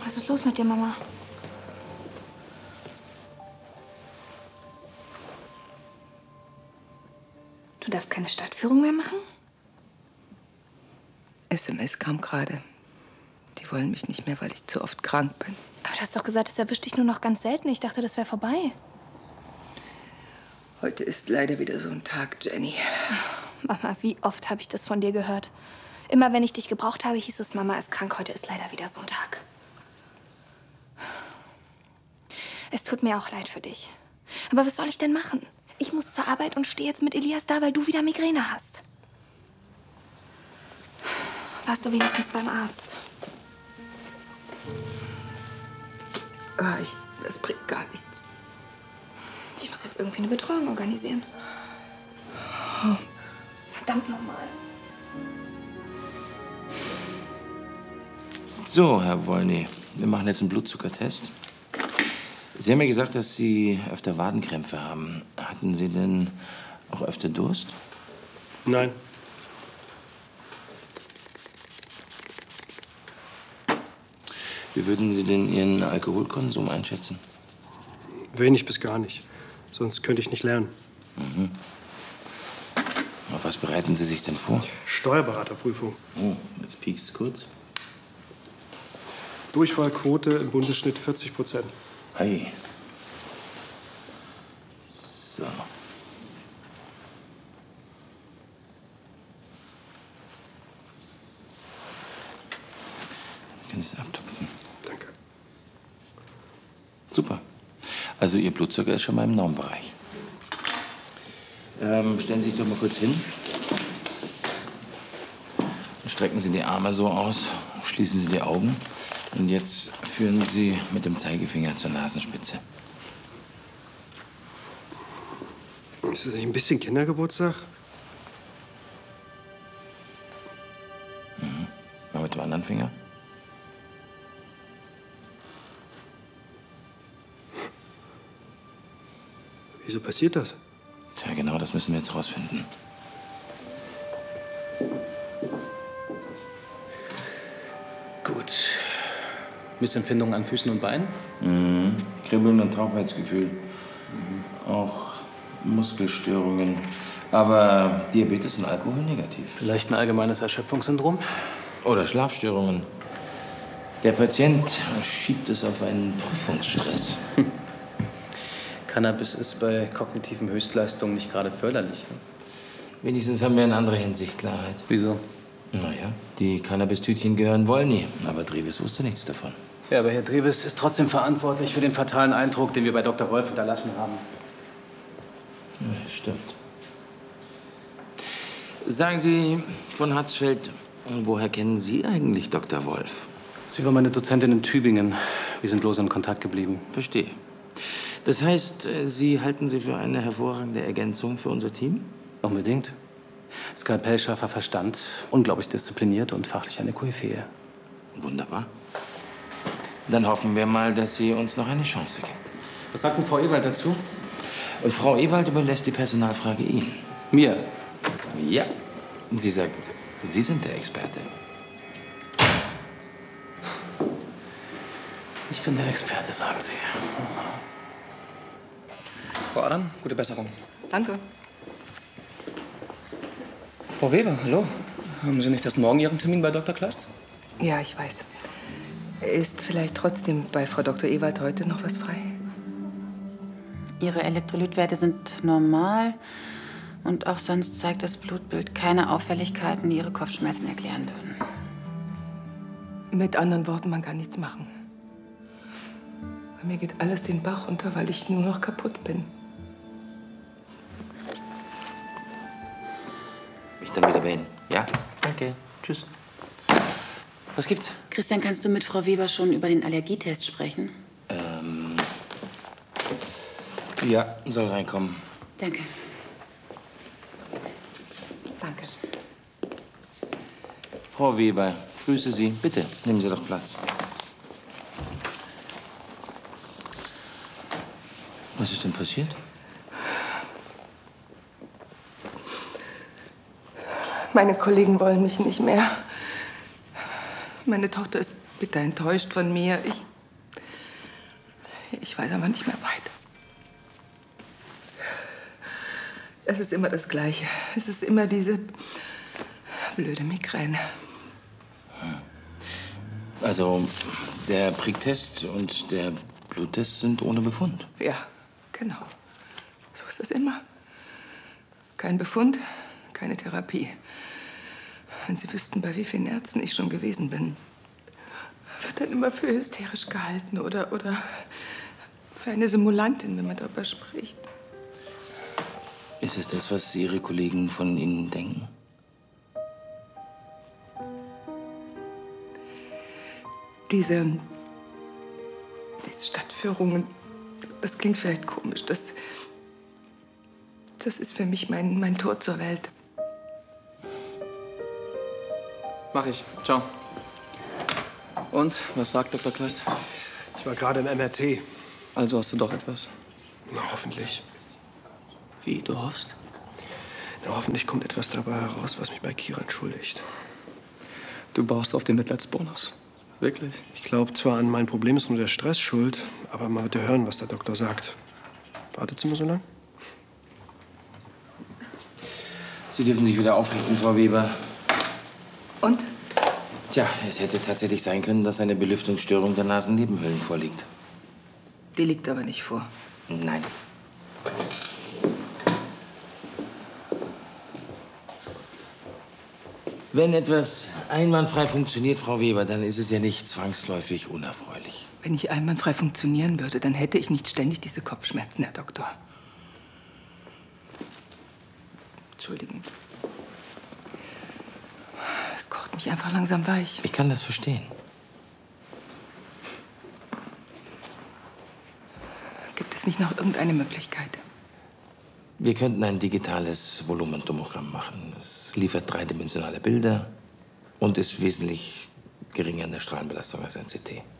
Was ist los mit dir, Mama? Du darfst keine Stadtführung mehr machen? SMS kam gerade. Die wollen mich nicht mehr, weil ich zu oft krank bin. Aber du hast doch gesagt, es erwischt dich nur noch ganz selten. Ich dachte, das wäre vorbei. Heute ist leider wieder so ein Tag, Jenny. Mama, wie oft habe ich das von dir gehört? Immer wenn ich dich gebraucht habe, hieß es, Mama ist krank. Heute ist leider wieder so ein Tag. Es tut mir auch leid für dich. Aber was soll ich denn machen? Ich muss zur Arbeit und stehe jetzt mit Elias da, weil du wieder Migräne hast. Warst du wenigstens beim Arzt? Das bringt gar nichts. Ich muss jetzt irgendwie eine Betreuung organisieren. Verdammt nochmal. So, Herr Wolny, wir machen jetzt einen Blutzuckertest. Sie haben mir gesagt, dass Sie öfter Wadenkrämpfe haben. Hatten Sie denn auch öfter Durst? Nein. Wie würden Sie denn Ihren Alkoholkonsum einschätzen? Wenig bis gar nicht. Sonst könnte ich nicht lernen. Mhm. Auf was bereiten Sie sich denn vor? Steuerberaterprüfung. Oh, jetzt piekst's kurz. Durchfallquote im Bundesschnitt 40%. Hey. So. Können Sie es abtupfen? Danke. Super. Also Ihr Blutzucker ist schon mal im Normbereich. Stellen Sie sich doch mal kurz hin. Strecken Sie die Arme so aus, schließen Sie die Augen. Und jetzt führen Sie mit dem Zeigefinger zur Nasenspitze. Ist das nicht ein bisschen Kindergeburtstag? Mhm. Mal mit dem anderen Finger. Wieso passiert das? Tja, genau, das müssen wir jetzt rausfinden. Gut. Missempfindungen an Füßen und Beinen? Mhm. Kribbeln und Taubheitsgefühl. Auch Muskelstörungen. Aber Diabetes und Alkohol negativ. Vielleicht ein allgemeines Erschöpfungssyndrom? Oder Schlafstörungen. Der Patient schiebt es auf einen Prüfungsstress. Cannabis ist bei kognitiven Höchstleistungen nicht gerade förderlich. Ne? Wenigstens haben wir in anderer Hinsicht Klarheit. Wieso? Naja, die Cannabis-Tütchen gehören Wolny. Aber Dreves wusste nichts davon. Ja, aber Herr Dreves ist trotzdem verantwortlich für den fatalen Eindruck, den wir bei Dr. Wolf hinterlassen haben. Ja, stimmt. Sagen Sie, von Hatzfeld, woher kennen Sie eigentlich Dr. Wolf? Sie war meine Dozentin in Tübingen. Wir sind lose in Kontakt geblieben. Verstehe. Das heißt, Sie halten sie für eine hervorragende Ergänzung für unser Team? Unbedingt. Skalpellscharfer Verstand, unglaublich diszipliniert und fachlich eine Koryphäe. Wunderbar. Dann hoffen wir mal, dass sie uns noch eine Chance gibt. Was sagt denn Frau Ewald dazu? Frau Ewald überlässt die Personalfrage Ihnen. Mir? Ja. Sie sagt, Sie sind der Experte. Ich bin der Experte, sagen Sie. Frau Adam, gute Besserung. Danke. Frau Weber, hallo. Haben Sie nicht erst morgen Ihren Termin bei Dr. Kleist? Ja, ich weiß. Ist vielleicht trotzdem bei Frau Dr. Ewald heute noch was frei? Ihre Elektrolytwerte sind normal. Und auch sonst zeigt das Blutbild keine Auffälligkeiten, die Ihre Kopfschmerzen erklären würden. Mit anderen Worten, man kann nichts machen. Bei mir geht alles den Bach runter, weil ich nur noch kaputt bin. Ich dann wieder bei Ihnen. Ja? Danke. Tschüss. Was gibt's? Christian, kannst du mit Frau Weber schon über den Allergietest sprechen? Ja, soll reinkommen. Danke. Danke. Frau Weber, grüße Sie. Bitte, nehmen Sie doch Platz. Was ist denn passiert? Meine Kollegen wollen mich nicht mehr. Meine Tochter ist bitter enttäuscht von mir. Ich weiß aber nicht mehr weiter. Es ist immer das Gleiche. Es ist immer diese blöde Migräne. Also, der Pricktest und der Bluttest sind ohne Befund. Ja, genau. So ist es immer. Kein Befund, keine Therapie. Wenn Sie wüssten, bei wie vielen Ärzten ich schon gewesen bin. Wird dann immer für hysterisch gehalten oder für eine Simulantin, wenn man darüber spricht. Ist es das, was Ihre Kollegen von Ihnen denken? Diese Stadtführungen, das klingt vielleicht komisch, das ist für mich mein Tor zur Welt. Mach ich. Ciao. Und, was sagt Dr. Kleist? Ich war gerade im MRT. Also hast du doch etwas. Na, hoffentlich. Wie, du hoffst? Na, hoffentlich kommt etwas dabei heraus, was mich bei Kira entschuldigt. Du baust auf den Mitleidsbonus. Wirklich? Ich glaube zwar, an mein Problem ist nur der Stress schuld, aber man wird ja hören, was der Doktor sagt. Wartet Sie mal so lang? Sie dürfen sich wieder aufrichten, Frau Weber. Und? Tja, es hätte tatsächlich sein können, dass eine Belüftungsstörung der Nasennebenhöhlen vorliegt. Die liegt aber nicht vor. Nein. Wenn etwas einwandfrei funktioniert, Frau Weber, dann ist es ja nicht zwangsläufig unerfreulich. Wenn ich einwandfrei funktionieren würde, dann hätte ich nicht ständig diese Kopfschmerzen, Herr Doktor. Entschuldigung. Es kocht mich einfach langsam weich. Ich kann das verstehen. Gibt es nicht noch irgendeine Möglichkeit? Wir könnten ein digitales Volumentomogramm machen. Es liefert dreidimensionale Bilder und ist wesentlich geringer in der Strahlenbelastung als ein CT.